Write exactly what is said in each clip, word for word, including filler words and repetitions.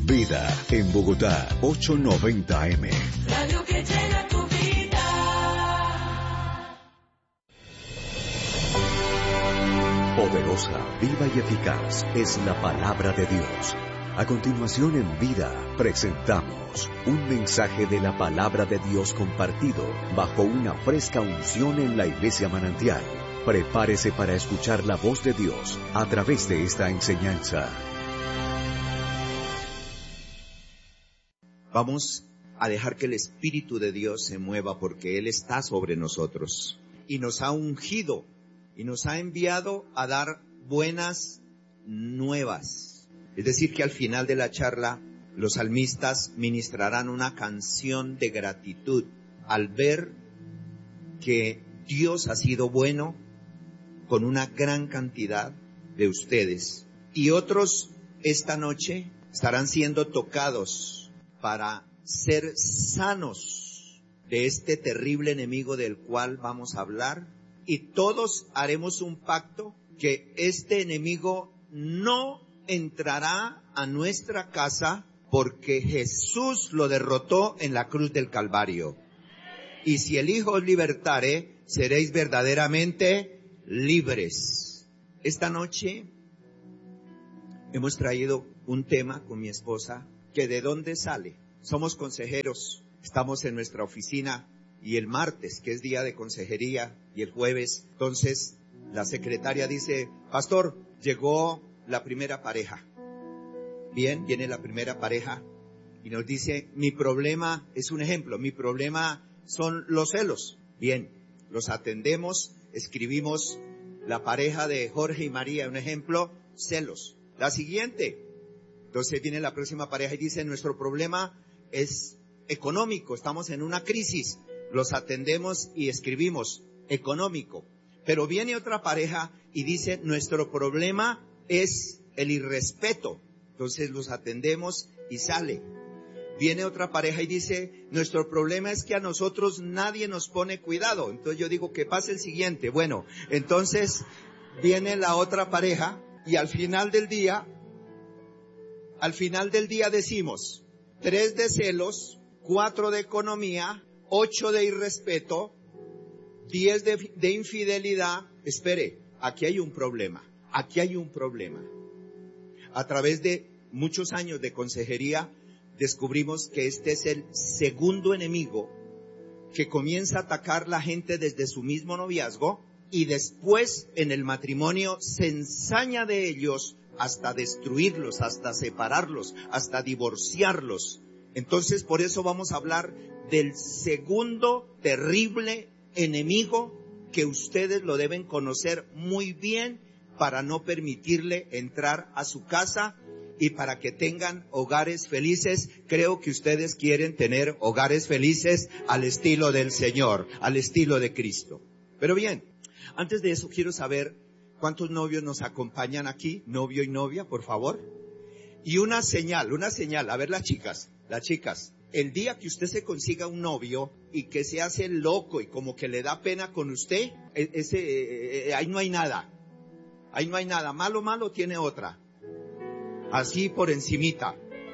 Vida en Bogotá, ochocientos noventa A M. Radio que llena tu vida. Poderosa, viva y eficaz es la palabra de Dios. A continuación en Vida presentamos un mensaje de la palabra de Dios compartido bajo una fresca unción en la Iglesia Manantial. Prepárese para escuchar la voz de Dios a través de esta enseñanza. Vamos a dejar que el Espíritu de Dios se mueva porque Él está sobre nosotros y nos ha ungido y nos ha enviado a dar buenas nuevas. Es decir, que al final de la charla los salmistas ministrarán una canción de gratitud al ver que Dios ha sido bueno con una gran cantidad de ustedes. Y otros esta noche estarán siendo tocados para ser sanos de este terrible enemigo del cual vamos a hablar. Y todos haremos un pacto que este enemigo no entrará a nuestra casa porque Jesús lo derrotó en la cruz del Calvario. Y si el Hijo os libertare, seréis verdaderamente libres. Esta noche hemos traído un tema con mi esposa que de dónde sale. Somos consejeros, estamos en nuestra oficina y el martes, que es día de consejería, y el jueves, entonces la secretaria dice, pastor, llegó la primera pareja. Bien, viene la primera pareja y nos dice, mi problema es un ejemplo, mi problema son los celos. Bien, los atendemos, escribimos la pareja de Jorge y María, un ejemplo, celos. La siguiente, entonces viene la próxima pareja y dice, nuestro problema es económico, estamos en una crisis. Los atendemos y escribimos económico. Pero viene otra pareja y dice, nuestro problema es el irrespeto. Entonces los atendemos y sale. Viene otra pareja y dice, nuestro problema es que a nosotros nadie nos pone cuidado. Entonces yo digo, que pase el siguiente. Bueno, entonces viene la otra pareja y al final del día, al final del día decimos, tres de celos, cuatro de economía, ocho de irrespeto, diez de, de infidelidad. Espere, aquí hay un problema, aquí hay un problema. A través de muchos años de consejería, descubrimos que este es el segundo enemigo que comienza a atacar la gente desde su mismo noviazgo y después en el matrimonio se ensaña de ellos hasta destruirlos, hasta separarlos, hasta divorciarlos. Entonces, por eso vamos a hablar del segundo terrible enemigo que ustedes lo deben conocer muy bien para no permitirle entrar a su casa y para que tengan hogares felices. Creo que ustedes quieren tener hogares felices al estilo del Señor, al estilo de Cristo. Pero bien, antes de eso quiero saber cuántos novios nos acompañan aquí, novio y novia, por favor. Y una señal, una señal, a ver las chicas, las chicas. El día que usted se consiga un novio y que se hace loco y como que le da pena con usted, ese, eh, ahí no hay nada. Ahí no hay nada. Malo, malo tiene otra. Así por encimita.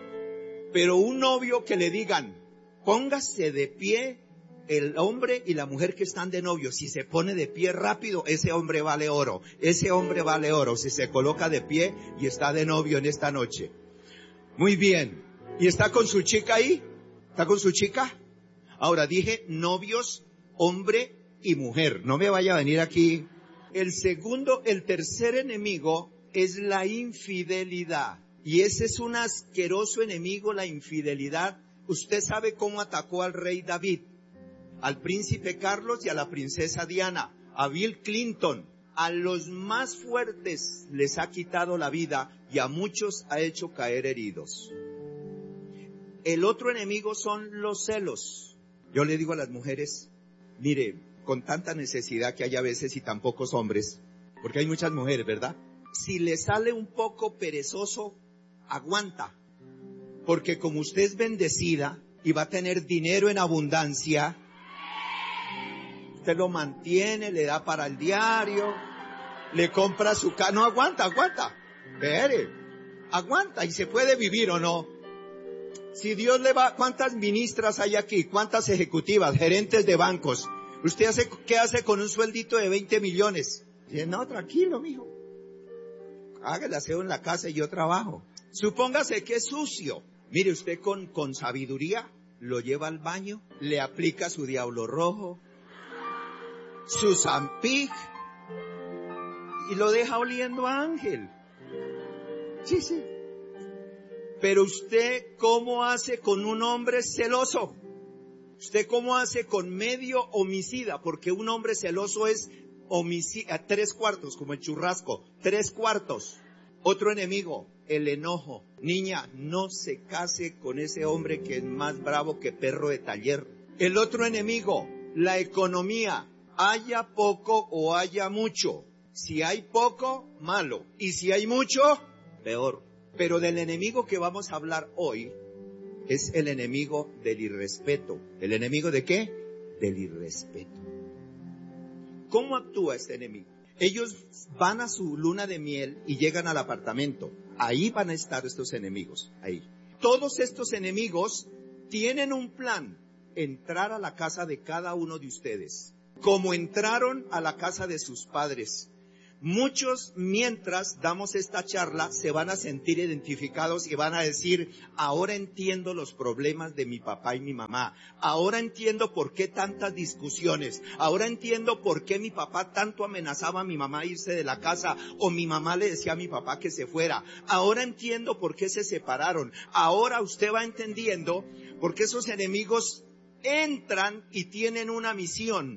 Pero un novio que le digan, póngase de pie el hombre y la mujer que están de novio. Si se pone de pie rápido, ese hombre vale oro. Ese hombre vale oro si se coloca de pie y está de novio en esta noche. Muy bien. ¿Y está con su chica ahí? ¿Está con su chica? Ahora dije novios, hombre y mujer. No me vaya a venir aquí. El segundo, el tercer enemigo es la infidelidad. Y ese es un asqueroso enemigo, la infidelidad. Usted sabe cómo atacó al rey David, al príncipe Carlos y a la princesa Diana, a Bill Clinton. A los más fuertes les ha quitado la vida y a muchos ha hecho caer heridos. El otro enemigo son los celos. Yo le digo a las mujeres, mire, con tanta necesidad que hay a veces y tan pocos hombres, porque hay muchas mujeres, ¿verdad? Si le sale un poco perezoso, aguanta, porque como usted es bendecida y va a tener dinero en abundancia, usted lo mantiene, le da para el diario, le compra su casa, no aguanta, aguanta, espere, aguanta y se puede vivir o no. Si Dios le va, ¿cuántas ministras hay aquí? ¿Cuántas ejecutivas, gerentes de bancos? ¿Usted hace, qué hace con un sueldito de veinte millones? Dice, no, tranquilo, mijo. Haga el aseo en la casa y yo trabajo. Supóngase que es sucio. Mire, usted con, con sabiduría lo lleva al baño, le aplica su diablo rojo, su Zampic y lo deja oliendo a ángel. Sí, sí. Pero usted, ¿cómo hace con un hombre celoso? ¿Usted cómo hace con medio homicida? Porque un hombre celoso es homicida, tres cuartos, como el churrasco, tres cuartos. Otro enemigo, el enojo. Niña, no se case con ese hombre que es más bravo que perro de taller. El otro enemigo, la economía. Haya poco o haya mucho. Si hay poco, malo. Y si hay mucho, peor. Pero del enemigo que vamos a hablar hoy es el enemigo del irrespeto. ¿El enemigo de qué? Del irrespeto. ¿Cómo actúa este enemigo? Ellos van a su luna de miel y llegan al apartamento. Ahí van a estar estos enemigos. Ahí. Todos estos enemigos tienen un plan. Entrar a la casa de cada uno de ustedes. Como entraron a la casa de sus padres. Muchos, mientras damos esta charla, se van a sentir identificados y van a decir, ahora entiendo los problemas de mi papá y mi mamá. Ahora entiendo por qué tantas discusiones. Ahora entiendo por qué mi papá tanto amenazaba a mi mamá a irse de la casa o mi mamá le decía a mi papá que se fuera. Ahora entiendo por qué se separaron. Ahora usted va entendiendo por qué esos enemigos entran y tienen una misión.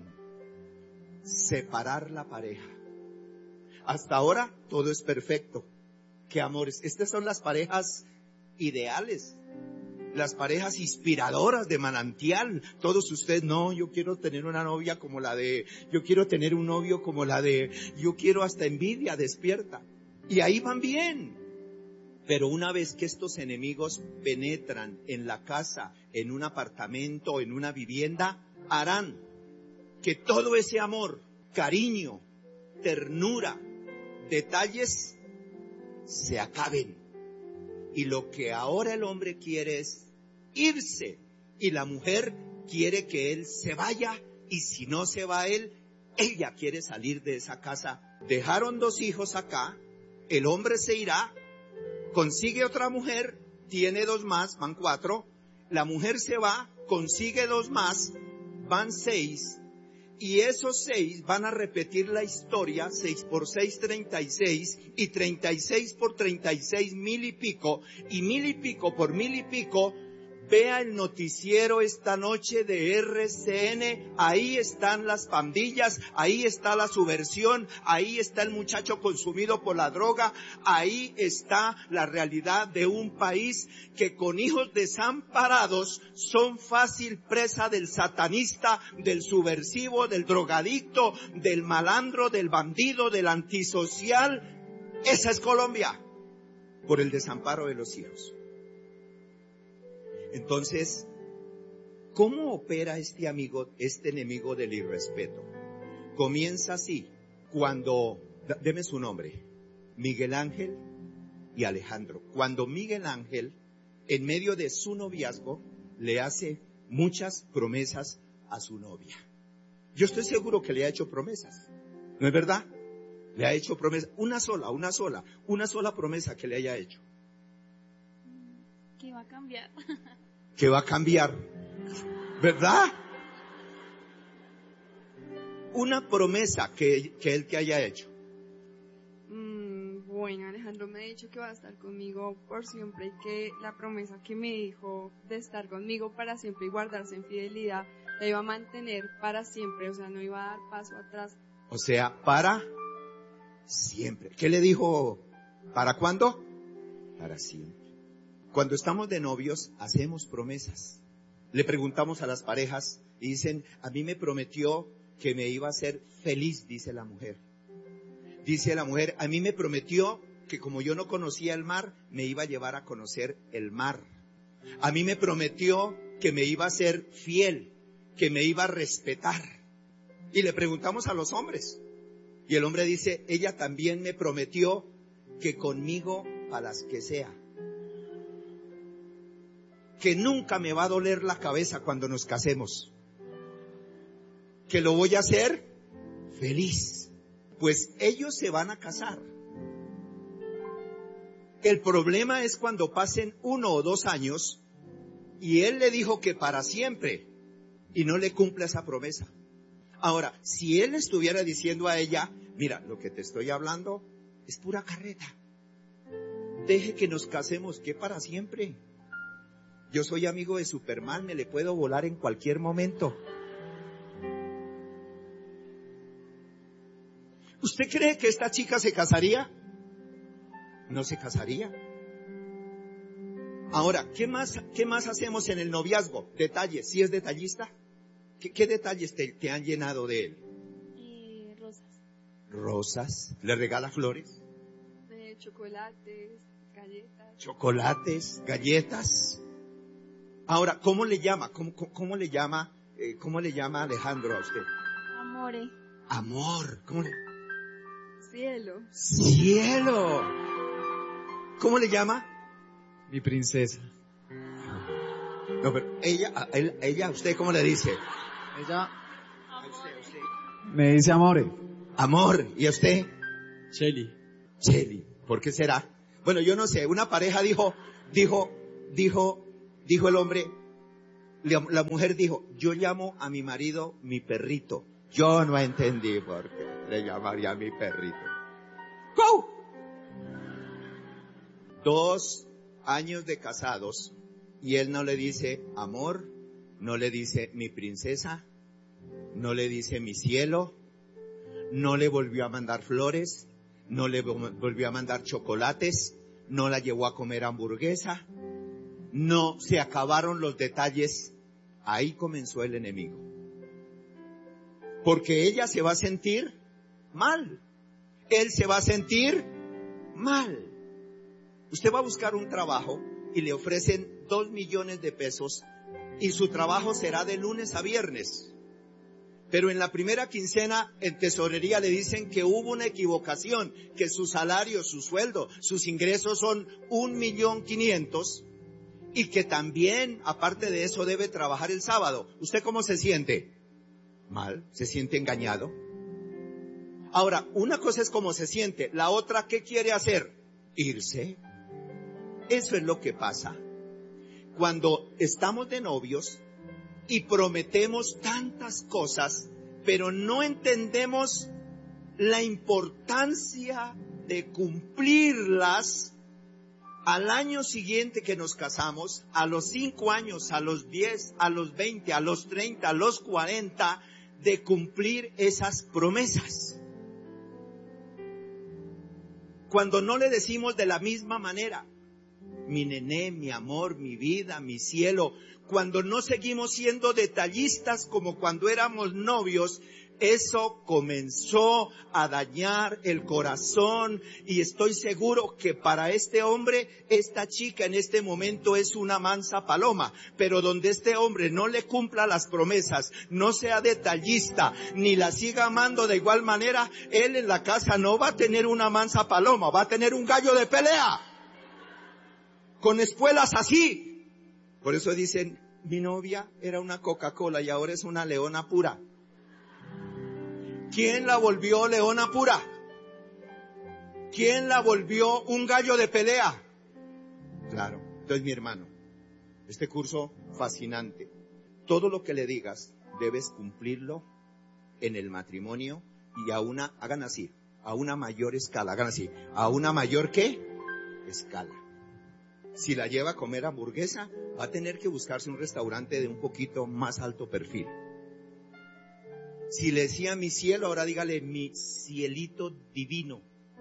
Separar la pareja. Hasta ahora todo es perfecto. ¡Qué amores! Estas son las parejas ideales, las parejas inspiradoras de manantial. Todos ustedes, no, yo quiero tener una novia como la de, yo quiero tener un novio como la de, yo quiero hasta envidia despierta. Y ahí van bien. Pero una vez que estos enemigos penetran en la casa, en un apartamento, en una vivienda, harán que todo ese amor, cariño, ternura, detalles se acaben. Y lo que ahora el hombre quiere es irse. Y la mujer quiere que él se vaya. Y si no se va él, ella quiere salir de esa casa. Dejaron dos hijos acá. El hombre se irá. Consigue otra mujer. Tiene dos más, van cuatro. La mujer se va, consigue dos más, van seis. Y esos seis van a repetir la historia, seis por seis, treinta y seis, y treinta y seis por treinta y seis, mil y pico, y mil y pico por mil y pico. Vea el noticiero esta noche de R C N, ahí están las pandillas, ahí está la subversión, ahí está el muchacho consumido por la droga, ahí está la realidad de un país que con hijos desamparados son fácil presa del satanista, del subversivo, del drogadicto, del malandro, del bandido, del antisocial. Esa es Colombia, por el desamparo de los hijos. Entonces, ¿cómo opera este amigo, este enemigo del irrespeto? Comienza así, cuando, deme su nombre, Miguel Ángel y Alejandro. Cuando Miguel Ángel, en medio de su noviazgo, le hace muchas promesas a su novia. Yo estoy seguro que le ha hecho promesas, ¿no es verdad? Le ha hecho promesas, una sola, una sola, una sola promesa que le haya hecho. Que va a cambiar. Que va a cambiar, ¿verdad? Una promesa que, que él te haya hecho. Mm, bueno, Alejandro me ha dicho que va a estar conmigo por siempre y que la promesa que me dijo de estar conmigo para siempre y guardarse en fidelidad la iba a mantener para siempre, o sea, no iba a dar paso atrás. O sea, para siempre. ¿Qué le dijo? ¿Para cuándo? Para siempre. Cuando estamos de novios, hacemos promesas. Le preguntamos a las parejas y dicen, a mí me prometió que me iba a hacer feliz, dice la mujer. Dice la mujer, a mí me prometió que como yo no conocía el mar, me iba a llevar a conocer el mar. A mí me prometió que me iba a ser fiel, que me iba a respetar. Y le preguntamos a los hombres. Y el hombre dice, ella también me prometió que conmigo para las que sea. que nunca me va a doler la cabeza cuando nos casemos, que lo voy a hacer feliz. Pues ellos se van a casar. El problema es cuando pasen uno o dos años y él le dijo que para siempre y no le cumple esa promesa. Ahora, si él estuviera diciendo a ella, mira, lo que te estoy hablando es pura carreta. Deje que nos casemos, que para siempre. Yo soy amigo de Superman, me le puedo volar en cualquier momento. ¿Usted cree que esta chica se casaría? No se casaría. Ahora, ¿qué más, qué más hacemos en el noviazgo? Detalles, ¿sí es detallista? ¿Qué, qué detalles te, te han llenado de él? Y rosas. Rosas. ¿Le regala flores? De chocolates, galletas. Chocolates, galletas. Ahora, ¿cómo le llama? ¿Cómo, cómo, cómo le llama? Eh, ¿Cómo le llama Alejandro a usted? Amore. Amor. ¿Cómo le? Cielo. Cielo. ¿Cómo le llama? Mi princesa. No, pero ella, a, él, ella, ¿a usted cómo le dice? Ella A usted, a usted. me dice amore. Amor. ¿Y a usted? Shelly. Shelly. ¿Por qué será? Bueno, yo no sé. Una pareja dijo, dijo, dijo, dijo el hombre, la, la mujer dijo, yo llamo a mi marido mi perrito. Yo no entendí por qué le llamaría a mi perrito. ¡Wow! Dos años de casados y él no le dice amor, no le dice mi princesa, no le dice mi cielo, no le volvió a mandar flores, no le volvió a mandar chocolates, no la llevó a comer hamburguesa, no, se acabaron los detalles. Ahí comenzó el enemigo. Porque ella se va a sentir mal. Él se va a sentir mal. Usted va a buscar un trabajo y le ofrecen dos millones de pesos y su trabajo será de lunes a viernes. Pero en la primera quincena en tesorería le dicen que hubo una equivocación, que su salario, su sueldo, sus ingresos son un millón quinientos y que también, aparte de eso, debe trabajar el sábado. ¿Usted cómo se siente? Mal, se siente engañado. Ahora, una cosa es cómo se siente, la otra, ¿qué quiere hacer? Irse. Eso es lo que pasa cuando estamos de novios y prometemos tantas cosas, pero no entendemos la importancia de cumplirlas. Al año siguiente que nos casamos, a los cinco años, a los diez, a los veinte, a los treinta, a los cuarenta, de cumplir esas promesas. Cuando no le decimos de la misma manera, mi nené, mi amor, mi vida, mi cielo, cuando no seguimos siendo detallistas como cuando éramos novios, eso comenzó a dañar el corazón y estoy seguro que para este hombre, esta chica en este momento es una mansa paloma, pero donde este hombre no le cumpla las promesas, no sea detallista, ni la siga amando de igual manera, él en la casa no va a tener una mansa paloma, va a tener un gallo de pelea, con espuelas así. Por eso dicen, mi novia era una Coca-Cola y ahora es una leona pura. ¿Quién la volvió leona pura? ¿Quién la volvió un gallo de pelea? Claro, entonces mi hermano, este curso fascinante. Todo lo que le digas, debes cumplirlo en el matrimonio y a una, hagan así, a una mayor escala, hagan así, a una mayor ¿qué? Escala. Si la lleva a comer hamburguesa, va a tener que buscarse un restaurante de un poquito más alto perfil. Si le decía mi cielo, ahora dígale mi cielito divino.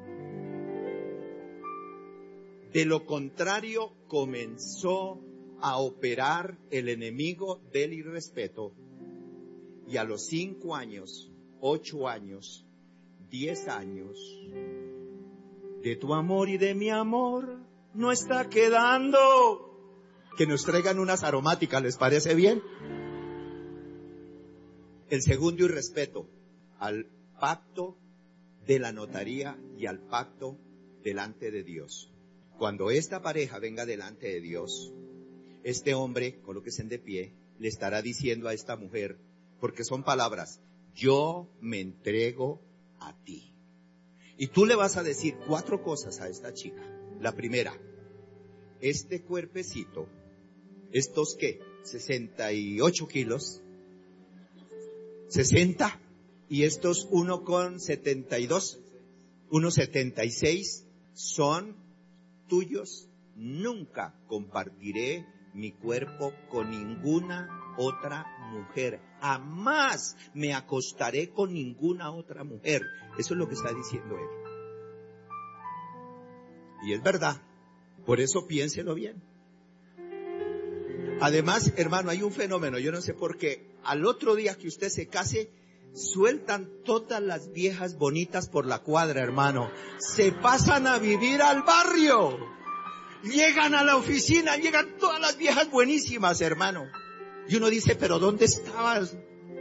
De lo contrario, comenzó a operar el enemigo del irrespeto. Y a los cinco años, ocho años, diez años, de tu amor y de mi amor, no está quedando. Que nos traigan unas aromáticas, ¿les parece bien? El segundo irrespeto al pacto de la notaría y al pacto delante de Dios. Cuando esta pareja venga delante de Dios, este hombre, colóquese de pie, le estará diciendo a esta mujer, porque son palabras, yo me entrego a ti. Y tú le vas a decir cuatro cosas a esta chica. La primera, este cuerpecito, estos qué, sesenta y ocho kilos, sesenta, y estos uno con setenta y dos, uno setenta y seis, son tuyos. Nunca compartiré mi cuerpo con ninguna otra mujer. Jamás me acostaré con ninguna otra mujer. Eso es lo que está diciendo él. Y es verdad. Por eso piénselo bien. Además, hermano, hay un fenómeno, yo no sé por qué. Al otro día que usted se case, sueltan todas las viejas bonitas por la cuadra, hermano. Se pasan a vivir al barrio. Llegan a la oficina, llegan todas las viejas buenísimas, hermano. Y uno dice, pero ¿dónde estabas?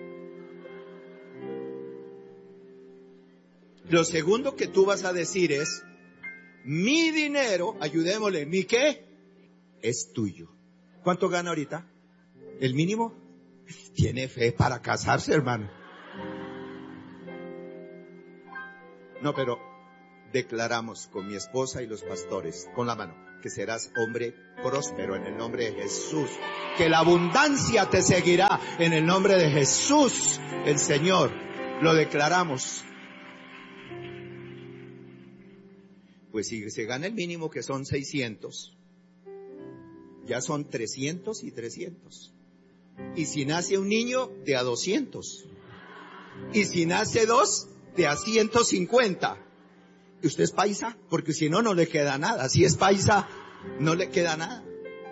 Lo segundo que tú vas a decir es, mi dinero, ayudémosle, ¿mi qué? Es tuyo. ¿Cuánto gana ahorita? ¿El mínimo? Tiene fe para casarse, hermano. No, pero declaramos con mi esposa y los pastores, con la mano, que serás hombre próspero en el nombre de Jesús. Que la abundancia te seguirá en el nombre de Jesús, el Señor. Lo declaramos. Pues si se gana el mínimo, que son seiscientos, ya son trescientos y trescientos. Y si nace un niño, de a doscientos. Y si nace dos, de a ciento cincuenta. ¿Y usted es paisa? Porque si no, no le queda nada. Si es paisa, no le queda nada.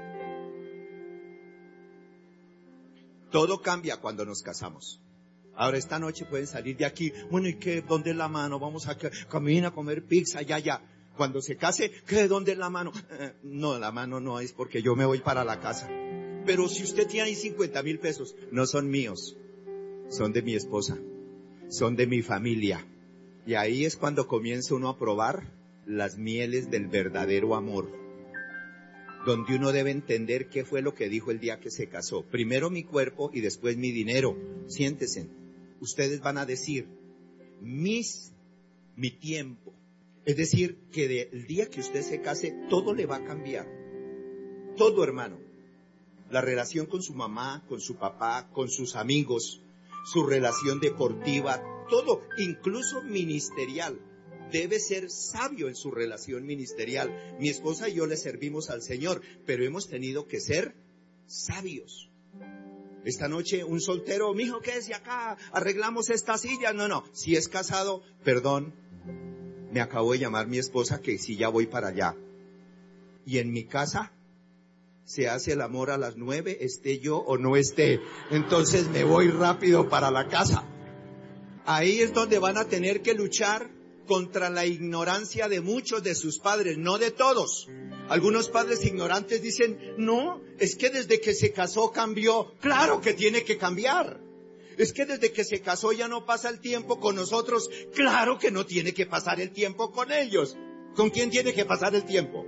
Todo cambia cuando nos casamos. Ahora esta noche pueden salir de aquí. Bueno, ¿y qué? ¿Dónde es la mano? Vamos a caminar a comer pizza, ya, ya. Cuando se case, ¿qué? ¿Dónde es la mano? Eh, no, la mano no es porque yo me voy para la casa. Pero si usted tiene ahí cincuenta mil pesos, no son míos. Son de mi esposa. Son de mi familia. Y ahí es cuando comienza uno a probar las mieles del verdadero amor. Donde uno debe entender qué fue lo que dijo el día que se casó. Primero mi cuerpo y después mi dinero. Siéntese. Ustedes van a decir, mis, mi tiempo. Es decir, que del día que usted se case, todo le va a cambiar. Todo, hermano. La relación con su mamá, con su papá, con sus amigos, su relación deportiva, todo, incluso ministerial. Debe ser sabio en su relación ministerial. Mi esposa y yo le servimos al Señor, pero hemos tenido que ser sabios. Esta noche un soltero, mijo, ¿qué es de acá? Arreglamos esta silla. No, no, si es casado, perdón, me acabo de llamar mi esposa que si ya voy para allá. Y en mi casa se hace el amor a las nueve, esté yo o no esté. Entonces me voy rápido para la casa. Ahí es donde van a tener que luchar contra la ignorancia de muchos de sus padres, no de todos. Algunos padres ignorantes dicen, no, es que desde que se casó cambió. Claro que tiene que cambiar. Es que desde que se casó ya no pasa el tiempo con nosotros. Claro que no tiene que pasar el tiempo con ellos. ¿Con quién tiene que pasar el tiempo?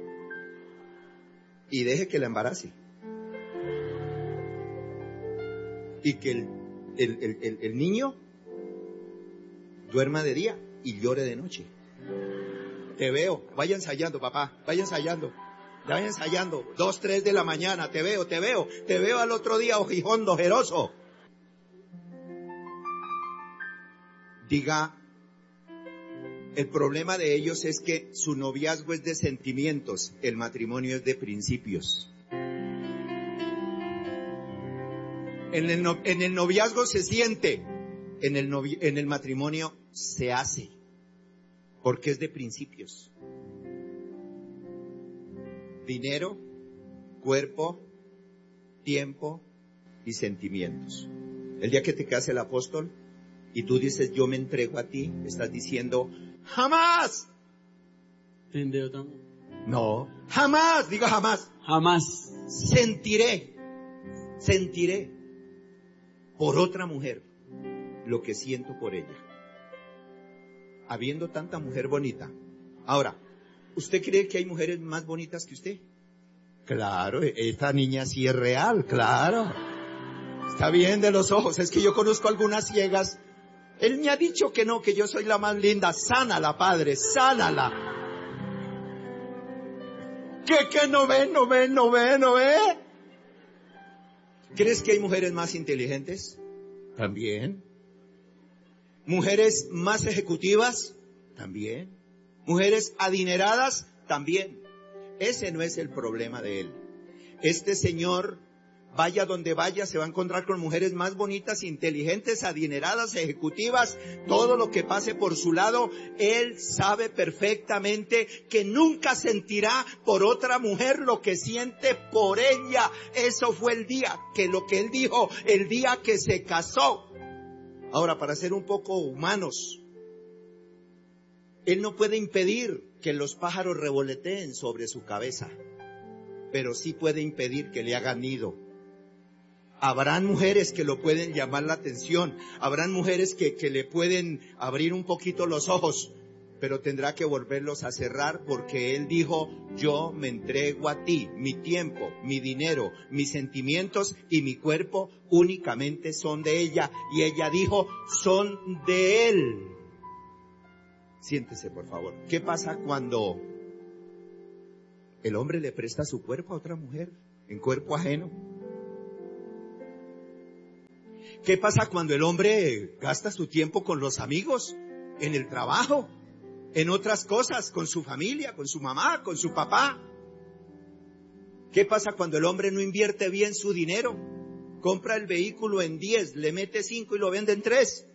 Y deje que la embarace. Y que el, el, el, el, el niño duerma de día y llore de noche. Te veo, vaya ensayando, papá, vaya ensayando. Vaya ensayando, dos, tres de la mañana, te veo, te veo, te veo al otro día ojijondo, ojeroso. Diga, el problema de ellos es que su noviazgo es de sentimientos, el matrimonio es de principios. En el, no, en el noviazgo se siente, en el, novi, en el matrimonio se hace, porque es de principios. Dinero, cuerpo, tiempo y sentimientos. El día que te case el apóstol y tú dices, yo me entrego a ti, estás diciendo, ¡jamás! No, jamás, digo jamás. Jamás. Sentiré, sentiré por otra mujer lo que siento por ella. Habiendo tanta mujer bonita. Ahora, ¿usted cree que hay mujeres más bonitas que usted? Claro, esta niña sí es real, claro. Está bien de los ojos, es que yo conozco algunas ciegas. Él me ha dicho que no, que yo soy la más linda. Sánala, Padre, sánala. ¿Qué, qué no ve, no ve, no ve, no ve? ¿Crees que hay mujeres más inteligentes? También. ¿Mujeres más ejecutivas? También. ¿Mujeres adineradas? También. Ese no es el problema de él. Este señor, vaya donde vaya, se va a encontrar con mujeres más bonitas, inteligentes, adineradas, ejecutivas, todo lo que pase por su lado. Él sabe perfectamente que nunca sentirá por otra mujer lo que siente por ella. Eso fue el día que lo que él dijo, el día que se casó. Ahora, para ser un poco humanos, él no puede impedir que los pájaros revoloteen sobre su cabeza, pero sí puede impedir que le hagan nido. Habrán mujeres que lo pueden llamar la atención, habrán mujeres que, que le pueden abrir un poquito los ojos, pero tendrá que volverlos a cerrar porque él dijo, yo me entrego a ti, mi tiempo, mi dinero, mis sentimientos y mi cuerpo únicamente son de ella. Y ella dijo, son de él. Siéntese, por favor. ¿Qué pasa cuando el hombre le presta su cuerpo a otra mujer en cuerpo ajeno? ¿Qué pasa cuando el hombre gasta su tiempo con los amigos, en el trabajo, en otras cosas, con su familia, con su mamá, con su papá? ¿Qué pasa cuando el hombre no invierte bien su dinero? Compra el vehículo en diez, le mete cinco y lo vende en tres.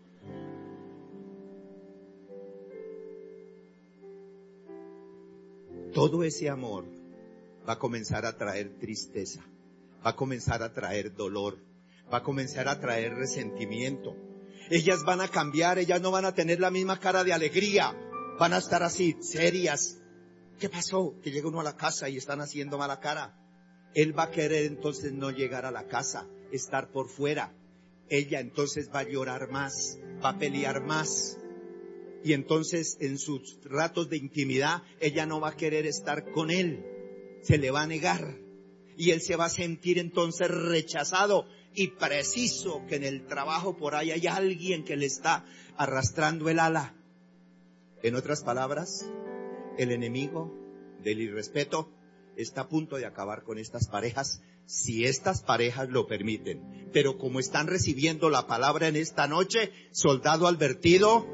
Todo ese amor va a comenzar a traer tristeza, va a comenzar a traer dolor, va a comenzar a traer resentimiento. Ellas van a cambiar, ellas no van a tener la misma cara de alegría, van a estar así, serias. ¿Qué pasó? Que llega uno a la casa y están haciendo mala cara. Él va a querer entonces no llegar a la casa, estar por fuera. Ella entonces va a llorar más, va a pelear más. Y entonces en sus ratos de intimidad, ella no va a querer estar con él. Se le va a negar. Y él se va a sentir entonces rechazado. Y preciso que en el trabajo por ahí hay alguien que le está arrastrando el ala. En otras palabras, el enemigo del irrespeto está a punto de acabar con estas parejas, si estas parejas lo permiten. Pero como están recibiendo la palabra en esta noche, soldado advertido.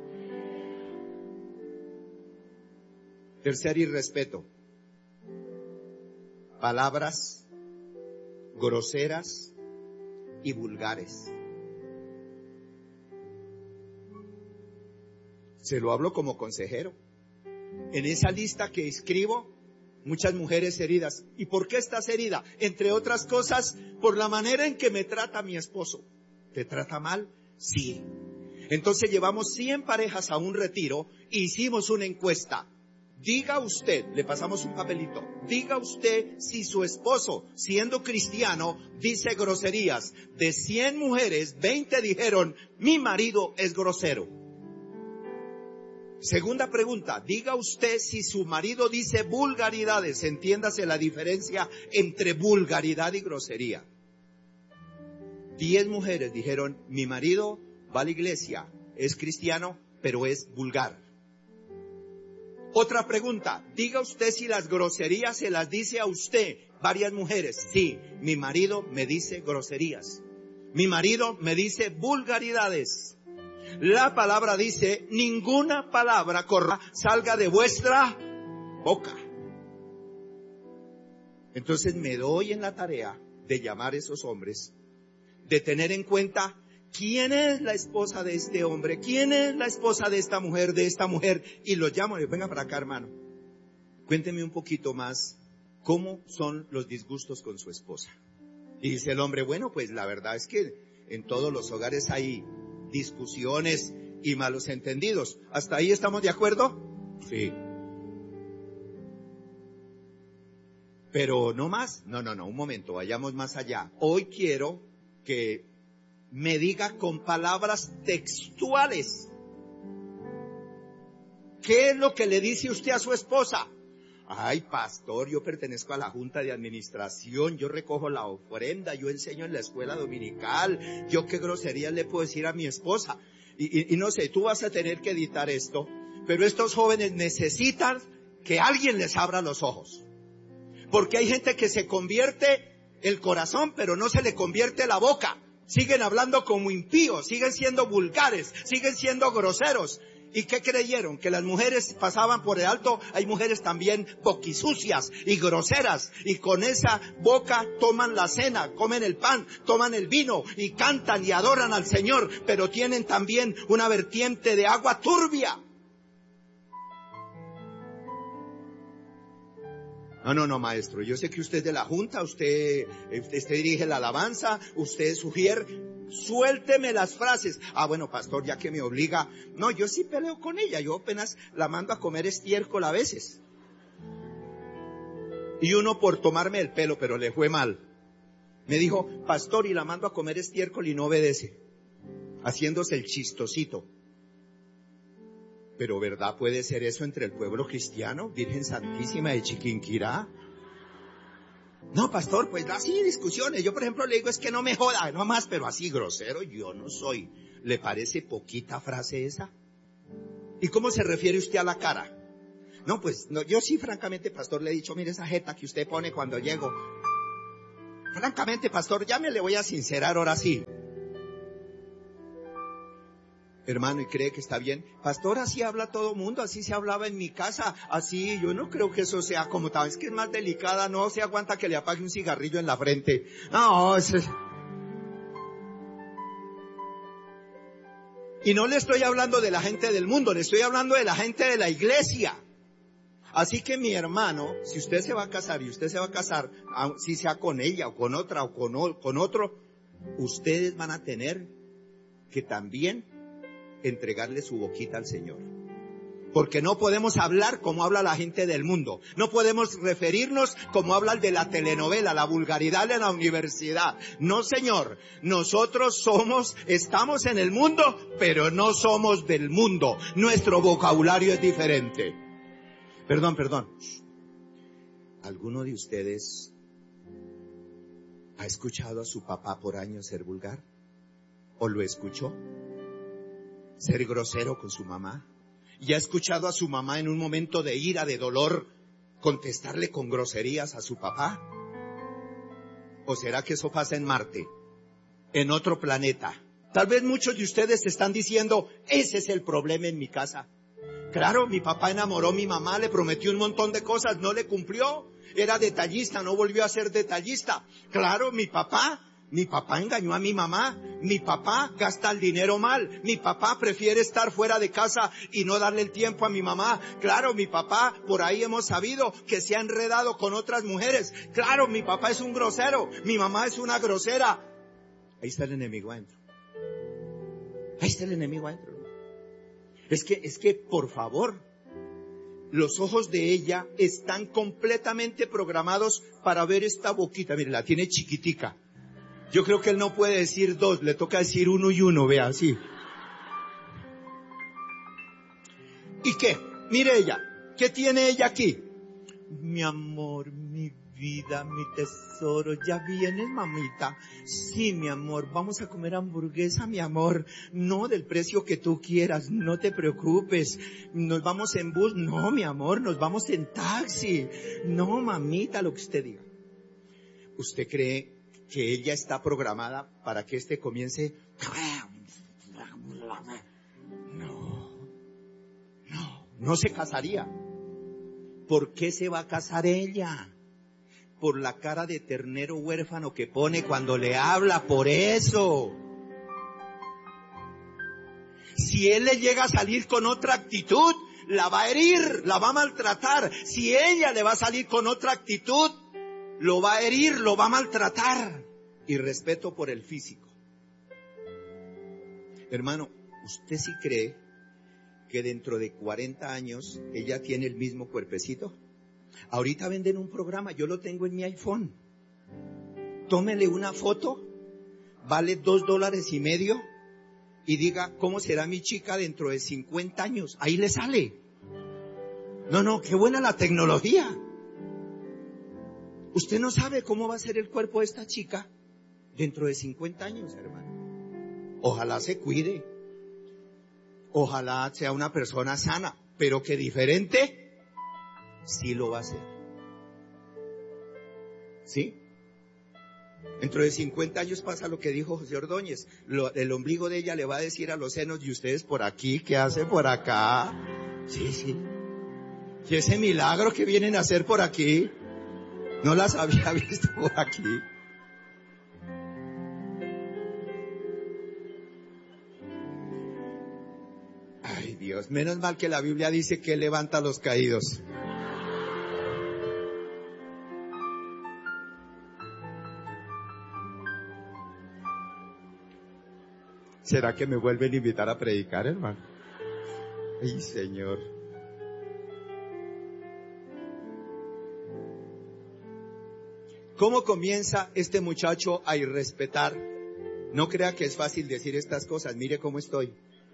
Tercer irrespeto. Palabras groseras y vulgares. Se lo hablo como consejero. En esa lista que escribo, muchas mujeres heridas. ¿Y por qué estás herida? Entre otras cosas, por la manera en que me trata mi esposo. ¿Te trata mal? Sí. Entonces llevamos cien parejas a un retiro e hicimos una encuesta. Diga usted, le pasamos un papelito, diga usted si su esposo, siendo cristiano, dice groserías. De cien mujeres, veinte dijeron, mi marido es grosero. Segunda pregunta, diga usted si su marido dice vulgaridades, entiéndase la diferencia entre vulgaridad y grosería. Diez mujeres dijeron, mi marido va a la iglesia, es cristiano, pero es vulgar. Otra pregunta, diga usted si las groserías se las dice a usted. Varias mujeres, sí, mi marido me dice groserías. Mi marido me dice vulgaridades. La palabra dice, ninguna palabra corra salga de vuestra boca. Entonces me doy en la tarea de llamar a esos hombres, de tener en cuenta ¿quién es la esposa de este hombre? ¿Quién es la esposa de esta mujer, de esta mujer? Y los llamo, y venga para acá, hermano. Cuénteme un poquito más, ¿cómo son los disgustos con su esposa? Y dice el hombre, bueno, pues la verdad es que en todos los hogares hay discusiones y malos entendidos. ¿Hasta ahí estamos de acuerdo? Sí. Pero no más. No, no, no, un momento, vayamos más allá. Hoy quiero que me diga con palabras textuales. ¿Qué es lo que le dice usted a su esposa? Ay, pastor, yo pertenezco a la junta de administración, yo recojo la ofrenda, yo enseño en la escuela dominical, yo qué groserías le puedo decir a mi esposa. Y, y, y no sé, tú vas a tener que editar esto, pero estos jóvenes necesitan que alguien les abra los ojos. Porque hay gente que se convierte el corazón, pero no se le convierte la boca. Siguen hablando como impíos, siguen siendo vulgares, siguen siendo groseros. ¿Y qué creyeron? Que las mujeres pasaban por el alto. Hay mujeres también boquisucias y groseras, y con esa boca toman la cena, comen el pan, toman el vino y cantan y adoran al Señor, pero tienen también una vertiente de agua turbia. No, no, no, maestro, yo sé que usted es de la junta, usted, usted dirige la alabanza, usted sugiere, suélteme las frases. Ah, bueno, pastor, ya que me obliga. No, yo sí peleo con ella, yo apenas la mando a comer estiércol a veces. Y uno por tomarme el pelo, pero le fue mal. Me dijo, pastor, y la mando a comer estiércol y no obedece, haciéndose el chistosito. Pero ¿verdad puede ser eso entre el pueblo cristiano? Virgen Santísima de Chiquinquirá. No, pastor, pues así discusiones. Yo, por ejemplo, le digo, es que no me joda, no más, pero así grosero yo no soy. ¿Le parece poquita frase esa? ¿Y cómo se refiere usted a la cara? No, pues, no, yo sí, francamente, pastor, le he dicho, mire esa jeta que usted pone cuando llego. Francamente, pastor, ya me le voy a sincerar ahora sí. Hermano, ¿y cree que está bien? Pastor, así habla todo mundo, así se hablaba en mi casa, así, yo no creo que eso sea como tal, es que es más delicada, no se aguanta que le apague un cigarrillo en la frente. No, eso es... Y no le estoy hablando de la gente del mundo, le estoy hablando de la gente de la iglesia. Así que mi hermano, si usted se va a casar y usted se va a casar, si sea con ella o con otra o con, o, con otro, ustedes van a tener que también entregarle su boquita al Señor. Porque no podemos hablar como habla la gente del mundo. No podemos referirnos como habla el de la telenovela, la vulgaridad de la universidad. No, señor. Nosotros somos, estamos en el mundo, pero no somos del mundo. Nuestro vocabulario es diferente. Perdón, perdón. ¿Alguno de ustedes ha escuchado a su papá por años ser vulgar? ¿O lo escuchó? Ser grosero con su mamá. ¿Y ha escuchado a su mamá en un momento de ira, de dolor, contestarle con groserías a su papá? ¿O será que eso pasa en Marte? En otro planeta. Tal vez muchos de ustedes están diciendo, ese es el problema en mi casa. Claro, mi papá enamoró a mi mamá, le prometió un montón de cosas, no le cumplió. Era detallista, no volvió a ser detallista. Claro, mi papá... Mi papá engañó a mi mamá, mi papá gasta el dinero mal, mi papá prefiere estar fuera de casa y no darle el tiempo a mi mamá. Claro, mi papá, por ahí hemos sabido que se ha enredado con otras mujeres. Claro, mi papá es un grosero, mi mamá es una grosera. Ahí está el enemigo adentro. Ahí está el enemigo adentro. Es que, es que, por favor, los ojos de ella están completamente programados para ver esta boquita. Mire, la tiene chiquitica. Yo creo que él no puede decir dos, le toca decir uno y uno, vea, así. ¿Y qué? Mire ella, ¿qué tiene ella aquí? Mi amor, mi vida, mi tesoro, ¿ya vienes, mamita? Sí, mi amor, vamos a comer hamburguesa, mi amor. No, del precio que tú quieras, no te preocupes. ¿Nos vamos en bus? No, mi amor, nos vamos en taxi. No, mamita, lo que usted diga. ¿Usted cree que ella está programada para que este comience? No, no, no se casaría. ¿Por qué se va a casar ella? Por la cara de ternero huérfano que pone cuando le habla, por eso. Si él le llega a salir con otra actitud, la va a herir, la va a maltratar. Si ella le va a salir con otra actitud, lo va a herir, lo va a maltratar. Y respeto por el físico. Hermano, ¿usted sí cree que dentro de cuarenta años ella tiene el mismo cuerpecito? Ahorita venden un programa, yo lo tengo en mi iPhone. Tómele una foto, vale dos dólares y medio, y diga, ¿cómo será mi chica dentro de cincuenta años? Ahí le sale. No, no, qué buena la tecnología. Usted no sabe cómo va a ser el cuerpo de esta chica dentro de cincuenta años, hermano. Ojalá se cuide. Ojalá sea una persona sana, pero que diferente, sí lo va a hacer. ¿Sí? Dentro de cincuenta años pasa lo que dijo José Ordóñez. Lo, el ombligo de ella le va a decir a los senos, y ustedes por aquí, ¿qué hace por acá? Sí, sí. Y ese milagro que vienen a hacer por aquí, no las había visto por aquí. Ay, Dios, menos mal que la Biblia dice que Él levanta a los caídos. ¿Será que me vuelven a invitar a predicar, hermano? Ay, Señor. ¿Cómo comienza este muchacho a irrespetar? No crea que es fácil decir estas cosas. Mire cómo estoy.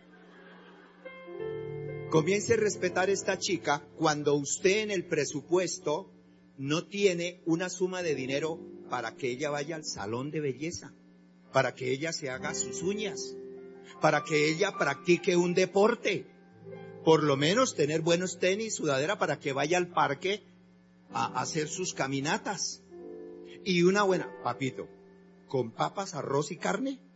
Comience a respetar a esta chica cuando usted en el presupuesto no tiene una suma de dinero para que ella vaya al salón de belleza, para que ella se haga sus uñas, para que ella practique un deporte, por lo menos tener buenos tenis, sudadera, para que vaya al parque a hacer sus caminatas. Y una buena, papito, con papas, arroz y carne,